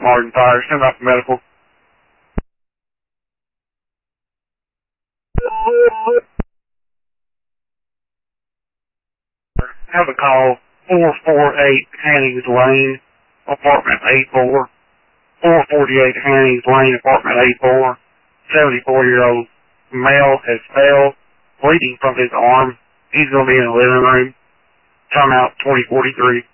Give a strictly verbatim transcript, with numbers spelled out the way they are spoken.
Martin Fire. Send out the medical. Have a call four forty-eight Hannings Lane, apartment A four. four forty-eight Hannings Lane, apartment A four. seventy-four-year-old male has fell, bleeding from his arm. He's going to be in the living room. Time out twenty forty-three.